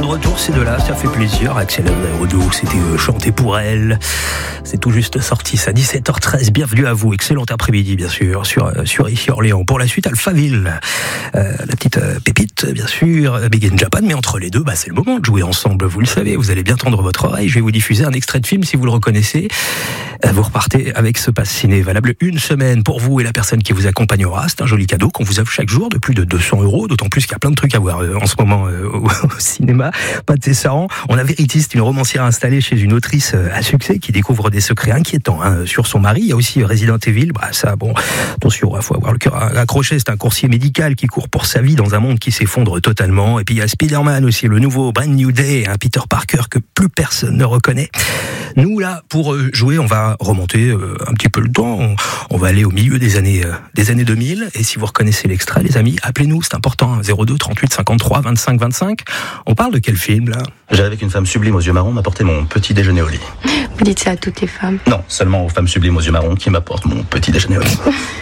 retour, ces deux-là, ça fait plaisir. Axel Aoudou, c'était chanté pour elle. C'est tout juste sorti, ça, 17h13. Bienvenue à vous. Excellent après-midi, bien sûr, sur ici Orléans. Pour la suite, Alphaville, la petite pépite, bien sûr, Big in Japan. Mais entre les deux, c'est le moment de jouer ensemble. Vous le savez, vous allez bien tendre votre oreille. Je vais vous diffuser un extrait de film si vous le reconnaissez. Vous repartez avec ce pass ciné valable une semaine pour vous et la personne qui vous accompagnera. C'est un joli cadeau qu'on vous offre chaque jour de plus de 200 €. D'autant plus qu'il y a plein de trucs à voir en ce moment au cinéma. Pâté Saran. On a Vérité, c'est une romancière installée chez une autrice à succès qui découvre des secrets inquiétants sur son mari. Il y a aussi Resident Evil. Attention, il faut avoir le cœur accroché. C'est un coursier médical qui court pour sa vie dans un monde qui s'effondre totalement. Et puis il y a Spider-Man aussi, le nouveau Brand New Day, un Peter Parker que plus personne ne reconnaît. Nous, là, pour jouer, on va remonter un petit peu le temps. On va aller au milieu des années 2000. Et si vous reconnaissez l'extrait, les amis, appelez-nous, c'est important. 02 38 53 25 25. On parle de quel film, là ? J'arrive avec une femme sublime aux yeux marrons m'apporter mon petit déjeuner au lit. Vous dites ça à toutes les femmes ? Non, seulement aux femmes sublimes aux yeux marrons qui m'apportent mon petit déjeuner au lit.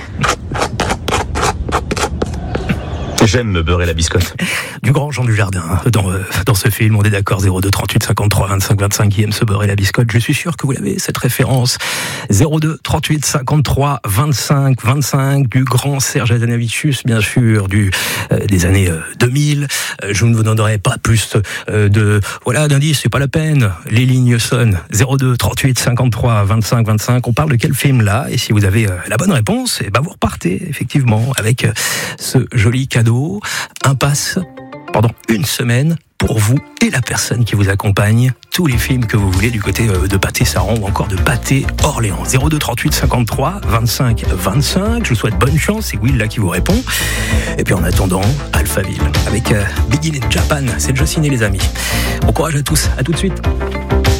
J'aime me beurrer la biscotte. Du grand Jean Dujardin dans ce film, on est d'accord. 02 38 53 25 25 qui aime se beurrer la biscotte. Je suis sûr que vous l'avez, cette référence. 02 38 53 25 25 du grand Serge Adanavichus, bien sûr, des années 2000. Je ne vous donnerai pas plus d'indices, c'est pas la peine. Les lignes sonnent. 02 38 53 25 25. On parle de quel film là ? Et si vous avez la bonne réponse, vous repartez effectivement avec ce joli cadeau. Un pass pendant une semaine pour vous et la personne qui vous accompagne. Tous les films que vous voulez du côté de Pâté Saran ou encore de Pâté Orléans. 02 38 53 25 25. Je vous souhaite bonne chance. C'est Will là qui vous répond. Et puis en attendant, Alphaville avec Big in Japan. C'est le jeu ciné, les amis. Bon courage à tous. À tout de suite.